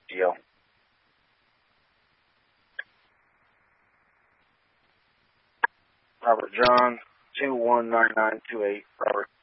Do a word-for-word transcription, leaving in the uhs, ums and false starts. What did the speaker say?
deal. Robert John, two one nine nine two eight. Robert.